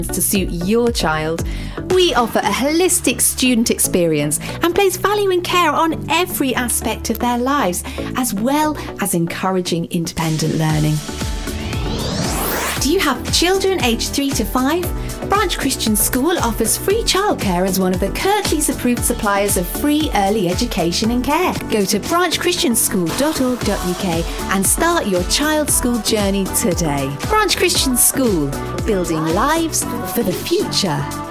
to suit your child. We offer a holistic student experience and place value and care on every aspect of their lives, as well as encouraging independent learning. Do you have children aged 3 to 5? Branch Christian School offers free childcare as one of the Kirklees approved suppliers of free early education and care. Go to branchchristianschool.org.uk and start your child's school journey today. Branch Christian School, building lives for the future.